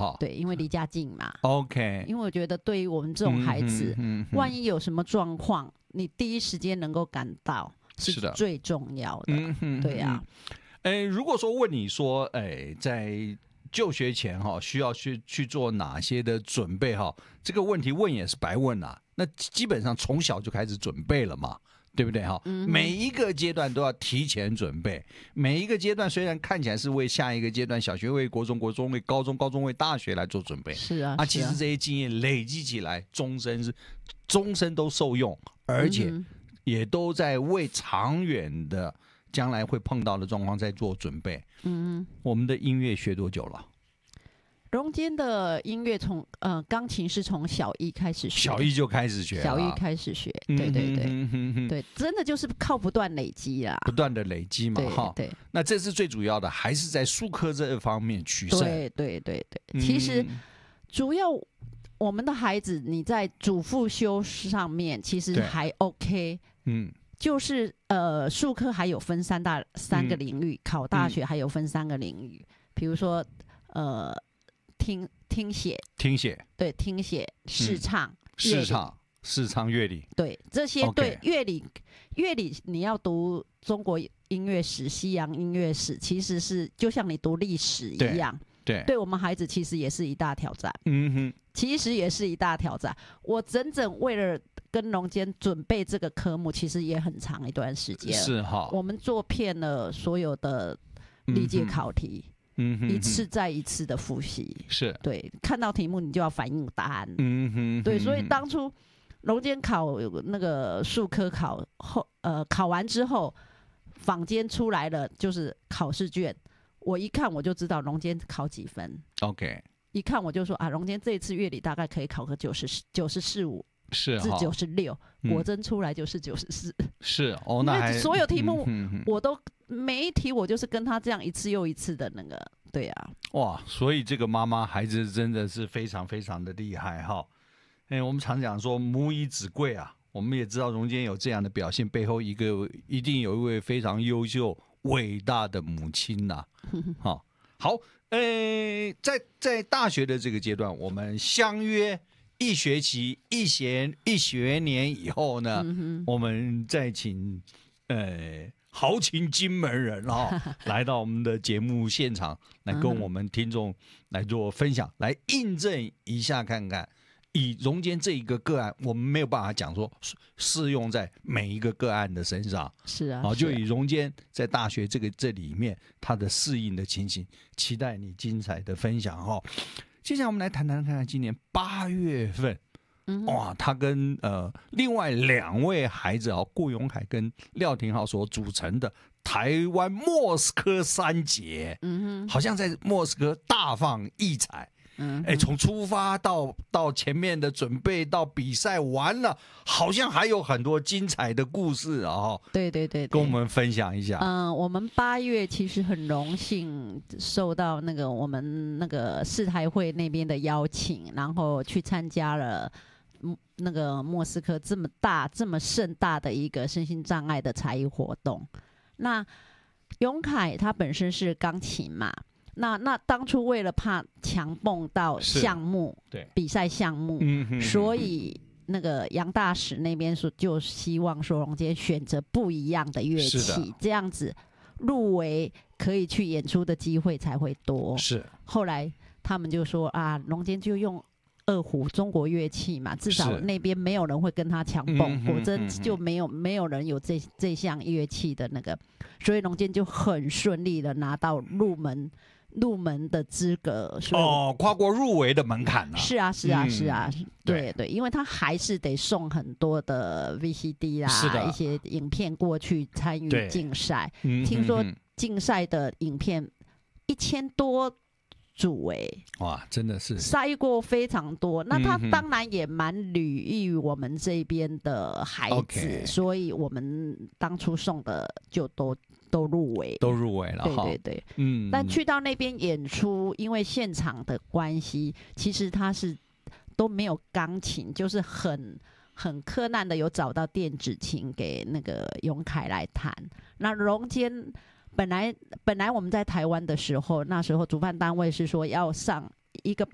哈。 对，因为离家近嘛。 OK， 因为我觉得对于我们这种孩子，万一有什么状况，你第一时间能够赶到是最重要的。对啊。 如果说问你说，在就学前哈，需要去做哪些的准备哈？这个问题问也是白问啊。那基本上从小就开始准备了嘛，对不对哈？每一个阶段都要提前准备，每一个阶段虽然看起来是为下一个阶段，小学为国中，国中为高中，高中为大学来做准备。 是啊， 其实这些经验累积起来，终身都受用，而且也都在为长远的将来会碰到的状况在做准备。我们的音乐学多久了？ 荣坚的音乐从钢琴是从小一开始学， 小一就开始学了， 小一开始学，对对对，对，真的就是靠不断累积啦， 不断的累积嘛，哈。对，那这是最主要的，还是在术科这方面取胜。 对对对对，其实主要我们的孩子你在主副修上面其实还 OK， 就是术科还有分三个领域，考大学还有分3个领域，比如说听写，对，听写、视唱、 乐理， 对，这些对乐理你要读中国音乐史、西洋音乐史，其实是就像你读历史一样，对我们孩子其实也是一大挑战。其实也是一大挑战。我整整为了跟荣坚准备这个科目，其实也很长一段时间。 是哈，我们做遍了所有的历届考题。一次再一次的复习， 是对，看到题目你就要反映答案，对，所以当初荣坚考那个术科考完之后，坊间出来了就是考试卷，我一看我就知道荣坚考几分 ，OK， 一看我就说啊，荣坚这一次乐理大概可以考个94.5。 是至96，果真出来就是94。 是哦，那还所有题目我都每一题我就是跟他这样一次又一次的那个，对啊。 哇，所以这个妈妈孩子真的是非常非常的厉害哈。我们常讲说母以子贵啊，我们也知道荣坚有这样的表现，背后一定有一位非常优秀伟大的母亲呐。好，在大学的这个阶段，我们相约一学期一学年以后呢，我们再请豪情金门人来到我们的节目现场，来跟我们听众来做分享，来印证一下看看。以荣坚这一个个案，我们没有办法讲说适用在每一个个案的身上。 是啊， 就以荣坚在大学这里面他的适应的情形，期待你精彩的分享哈。接下来我们来谈谈看看今年8月份，哇，他跟另外2位孩子顾永凯跟廖廷浩所组成的台湾莫斯科3杰，好像在莫斯科大放异彩。从出发到前面的准备到比赛完了，好像还有很多精彩的故事啊！对，跟我们分享一下。 我们8月其实很荣幸受到我们世台会那边的邀请，然后去参加了那个莫斯科这么大这么盛大的一个身心障碍的才艺活动。那永凯他本身是钢琴嘛。那当初为了怕强蹦到项目，比赛项目，所以那个杨大使那边就希望说荣坚选择不一样的乐器，这样子入围可以去演出的机会才会多。 是， 后来他们就说啊，荣坚就用二胡中国乐器嘛，至少那边没有人会跟他强蹦，果真就没有人有这项乐器的那个，所以荣坚就很顺利的拿到入门的资格， 跨过入围的门槛了。 是啊，对，因为他还是得送很多的 VCD 啦，一些影片过去参与竞赛。听说竞赛的影片1000多组哇，真的是筛过非常多。那他当然也蛮礼遇我们这边的孩子，所以我们当初送的就都入围了，对，但去到那边演出，因为现场的关系，其实他是都没有钢琴，就是很困难的有找到电子琴给那个永凯来弹。那荣坚本来我们在台湾的时候，那时候主办单位是说要上1个